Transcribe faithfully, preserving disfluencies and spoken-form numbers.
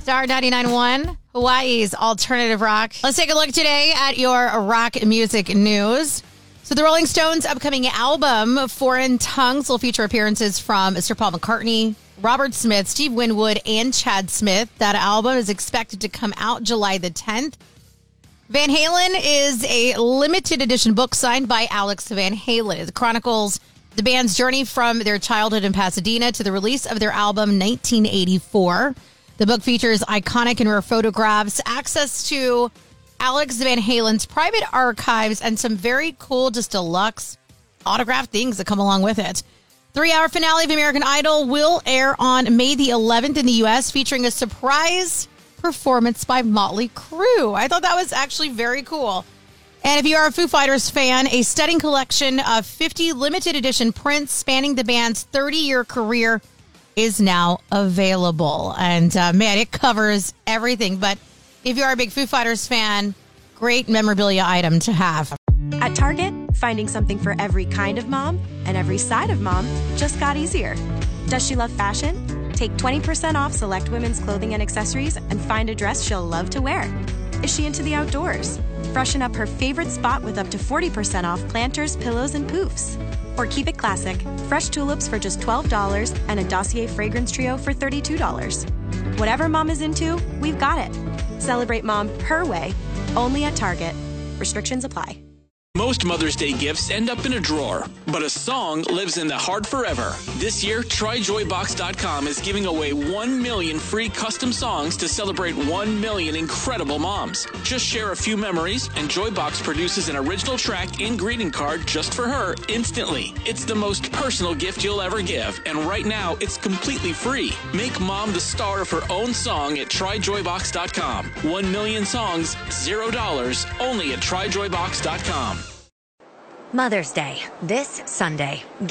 Star ninety-nine point one, Hawaii's alternative rock. Let's take a look today at your rock music news. So the Rolling Stones' upcoming album, Foreign Tongues, will feature appearances from Mister Paul McCartney, Robert Smith, Steve Winwood, and Chad Smith. That album is expected to come out July the tenth. Van Halen is a limited edition book signed by Alex Van Halen. It chronicles the band's journey from their childhood in Pasadena to the release of their album nineteen eighty-four. The book features iconic and rare photographs, access to Alex Van Halen's private archives, and some very cool, just deluxe autographed things that come along with it. Three-hour finale of American Idol will air on May the eleventh in the U S, featuring a surprise performance by Motley Crue. I thought that was actually very cool. And if you are a Foo Fighters fan, a stunning collection of fifty limited edition prints spanning the band's thirty-year career is now available. And uh, man, it covers everything. But if you are a big Foo Fighters fan, great memorabilia item to have. At Target, finding something for every kind of mom and every side of mom just got easier. Does she love fashion? Take twenty percent off select women's clothing and accessories and find a dress she'll love to wear. Is she into the outdoors? Freshen up her favorite spot with up to forty percent off planters, pillows, and poofs. Or keep it classic. Fresh tulips for just twelve dollars and a Dossier fragrance trio for thirty-two dollars. Whatever mom is into, we've got it. Celebrate mom her way, only at Target. Restrictions apply. Most Mother's Day gifts end up in a drawer, but a song lives in the heart forever. This year, Try Joy Box dot com is giving away one million free custom songs to celebrate one million incredible moms. Just share a few memories, and Joybox produces an original track and greeting card just for her instantly. It's the most personal gift you'll ever give, and right now, it's completely free. Make mom the star of her own song at Try Joy Box dot com. One million songs, zero dollars, only at Try Joy Box dot com. Mother's Day, this Sunday.